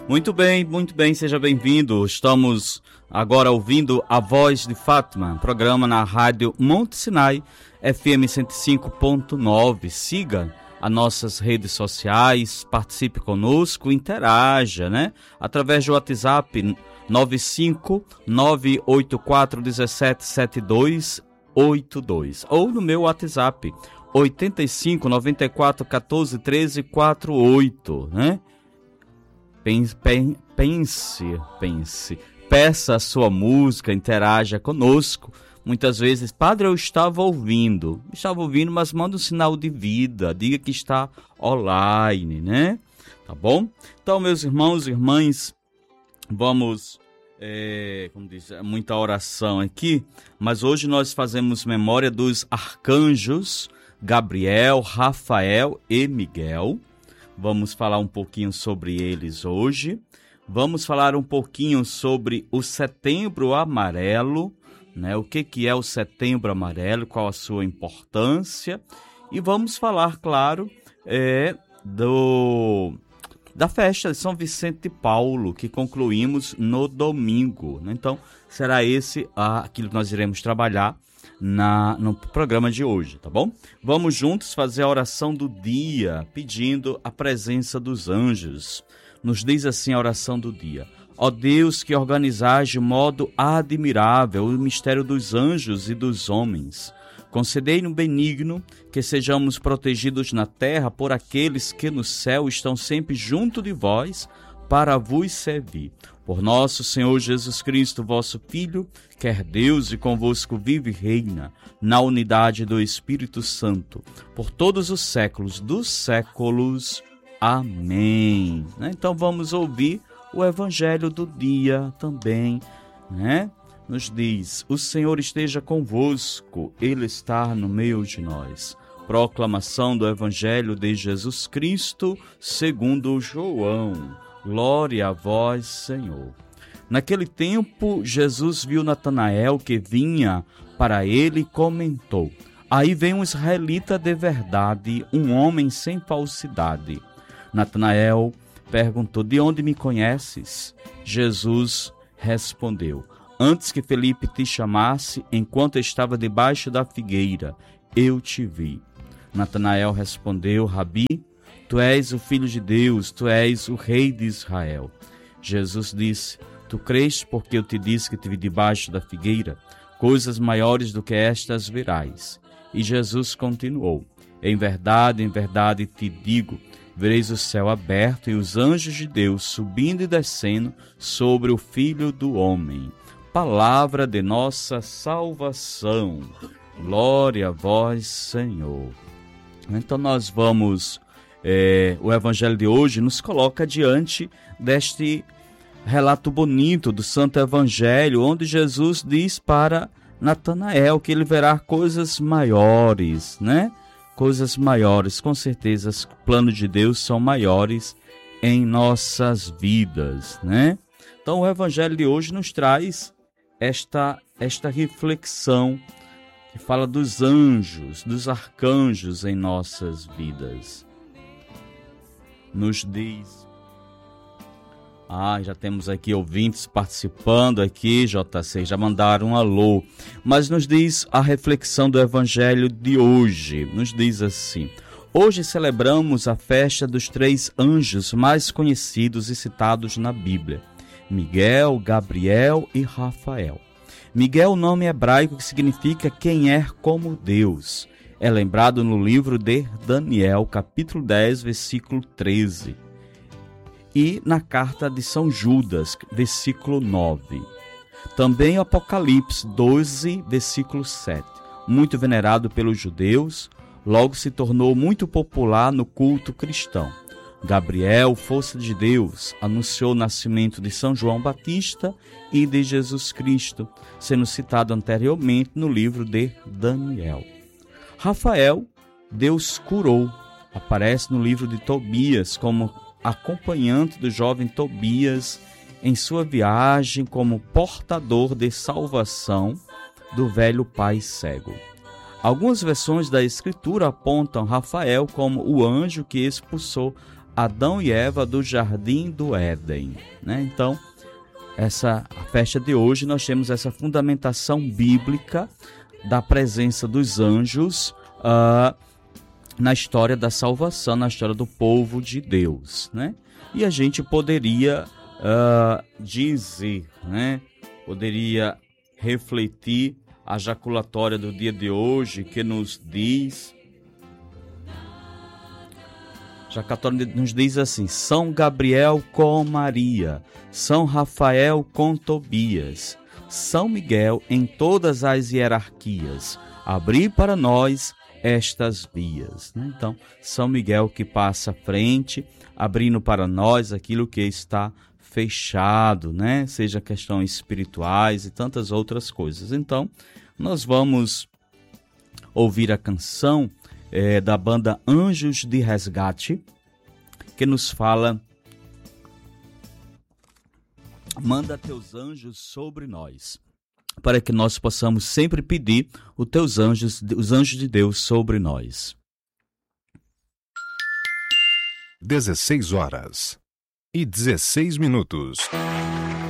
Muito bem, seja bem-vindo. Estamos agora ouvindo A Voz de Fátima, programa na rádio Monte Sinai, FM 105.9. Siga as nossas redes sociais, participe conosco, interaja, né? Através do WhatsApp 95984177282 ou no meu WhatsApp 8594141348, né? Pense, peça a sua música, interaja conosco. Muitas vezes, padre, eu estava ouvindo, mas manda um sinal de vida, diga que está online, né? Tá bom? Então, meus irmãos e irmãs, vamos, como diz, muita oração aqui, mas hoje nós fazemos memória dos arcanjos Gabriel, Rafael e Miguel. Vamos falar um pouquinho sobre eles hoje. Vamos falar um pouquinho sobre o Setembro Amarelo, né? O que é o Setembro Amarelo, qual a sua importância. E vamos falar, claro, da festa de São Vicente de Paulo, que concluímos no domingo, né? Então, será aquilo que nós iremos trabalhar no programa de hoje, tá bom? Vamos juntos fazer a oração do dia, pedindo a presença dos anjos. Nos diz assim a oração do dia: ó Deus, que organizais de modo admirável o mistério dos anjos e dos homens, concedei-nos benigno que sejamos protegidos na terra por aqueles que no céu estão sempre junto de vós para vos servir. Por nosso Senhor Jesus Cristo, vosso Filho, que é Deus e convosco vive e reina, na unidade do Espírito Santo, por todos os séculos dos séculos. Amém. Então vamos ouvir o Evangelho do dia também, né? Nos diz: o Senhor esteja convosco, Ele está no meio de nós. Proclamação do Evangelho de Jesus Cristo segundo João. Glória a vós, Senhor. Naquele tempo, Jesus viu Natanael que vinha para ele e comentou: aí vem um israelita de verdade, um homem sem falsidade. Natanael perguntou: de onde me conheces? Jesus respondeu: antes que Felipe te chamasse, enquanto estava debaixo da figueira, eu te vi. Natanael respondeu: Rabi, tu és o Filho de Deus, tu és o Rei de Israel. Jesus disse: tu crês porque eu te disse que te vi debaixo da figueira? Coisas maiores do que estas verás. E Jesus continuou: em verdade te digo, vereis o céu aberto e os anjos de Deus subindo e descendo sobre o Filho do Homem. Palavra de nossa salvação. Glória a vós, Senhor. Então nós vamos... o Evangelho de hoje nos coloca diante deste relato bonito do Santo Evangelho, onde Jesus diz para Natanael que ele verá coisas maiores, né? Coisas maiores, com certeza os planos de Deus são maiores em nossas vidas, né? Então o Evangelho de hoje nos traz esta reflexão que fala dos anjos, dos arcanjos em nossas vidas. Nos diz... já temos aqui ouvintes participando aqui, JC, já mandaram um alô. Mas nos diz a reflexão do Evangelho de hoje. Nos diz assim: hoje celebramos a festa dos 3 anjos mais conhecidos e citados na Bíblia: Miguel, Gabriel e Rafael. Miguel é o nome hebraico que significa quem é como Deus. É lembrado no livro de Daniel, capítulo 10, versículo 13. E na carta de São Judas, versículo 9. Também Apocalipse 12, versículo 7. Muito venerado pelos judeus, logo se tornou muito popular no culto cristão. Gabriel, força de Deus, anunciou o nascimento de São João Batista e de Jesus Cristo, sendo citado anteriormente no livro de Daniel. Rafael, Deus curou, aparece no livro de Tobias como acompanhante do jovem Tobias em sua viagem como portador de salvação do velho pai cego. Algumas versões da Escritura apontam Rafael como o anjo que expulsou Adão e Eva do Jardim do Éden, né? Então, a festa de hoje nós temos essa fundamentação bíblica da presença dos anjos na história da salvação, na história do povo de Deus, né? E a gente poderia dizer, né? Poderia refletir a jaculatória do dia de hoje, que nos diz... Jaculatória nos diz assim: São Gabriel com Maria, São Rafael com Tobias, São Miguel em todas as hierarquias, abri para nós estas vias. Então, São Miguel que passa à frente, abrindo para nós aquilo que está fechado, né? Seja questões espirituais e tantas outras coisas. Então, nós vamos ouvir a canção da banda Anjos de Resgate, que nos fala: manda teus anjos sobre nós, para que nós possamos sempre pedir os anjos de Deus sobre nós. 16 horas e 16 minutos.